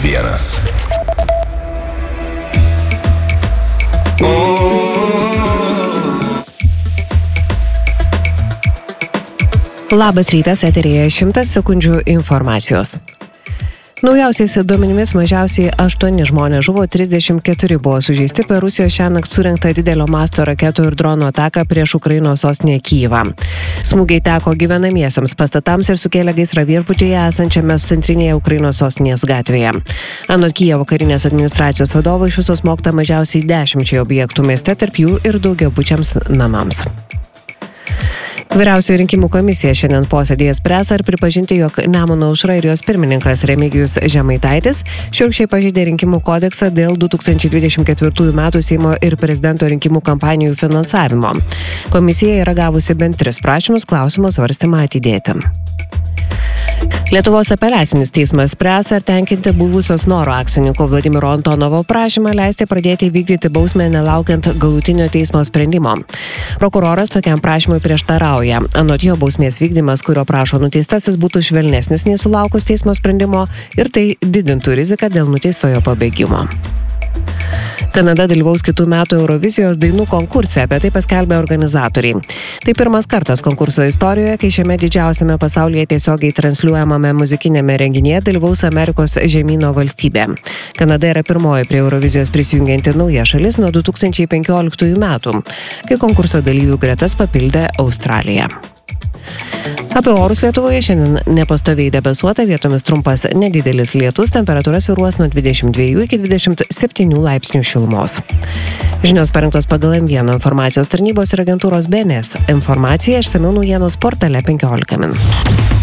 Labas rytas, eteryje 100 sekundžių informacijos. Naujausiais duomenimis mažiausiai 8 žmonės žuvo, 34 buvo sužeisti per Rusijos šiąnakt surengtą didelio masto raketų ir dronų ataką prieš Ukrainos sostinę Kyjivą. Smūgiai teko gyvenamiesiems pastatams ir sukėlė gaisrą viešbutyje esančiame centrinėje Ukrainos sostinės gatvėje. Anot Kyjivo karinės administracijos vadovo iš viso smogta mažiausiai 10 objektų mieste, tarp jų ir daugiabučiams namams. Vyriausioji rinkimų komisija šiandien posėdėje spręs, ar pripažinti, jog Nemuno aušra ir jos pirmininkas Remigijus Žemaitaitis šiurkščiai pažeidė rinkimų kodeksą dėl 2024 metų Seimo ir prezidento rinkimų kampanijų finansavimo. Komisija yra gavusi bent 3 prašymus klausimo svarstymą atidėti. Lietuvos apeliacinis teismas spręs, ar tenkinti buvusios Noro akcininko Vladimiro Antonovo prašymą leisti pradėti vykdyti bausmę nelaukiant galutinio teismo sprendimo. Prokuroras tokiam prašymui prieštarauja. Anot jo bausmės vykdymas, kurio prašo nuteistasis, būtų švelnesnis nei sulaukus teismo sprendimo ir tai didintų riziką dėl nuteistojo pabėgimo. Kanada dalyvaus kitų metų Eurovizijos dainų konkurse, apie tai paskelbė organizatoriai. Tai pirmas kartas konkurso istorijoje, kai šiame didžiausiame pasaulyje tiesiogiai transliuojamame muzikinėme renginyje dalyvaus Amerikos žemyno valstybė. Kanada yra pirmoji prie Eurovizijos prisijungianti nauja šalis nuo 2015 metų, kai konkurso dalyvių gretas papildė Australija. Apie orus Lietuvoje šiandien nepastoviai debesuota, vietomis trumpas nedidelis lietus, temperatūra svyruos nuo 22 iki 27 laipsnių šilumos. Žinios parengtos pagal M1 informacijos tarnybos ir agentūros BNS. Informacija išsamiau naujienos portale 15 min.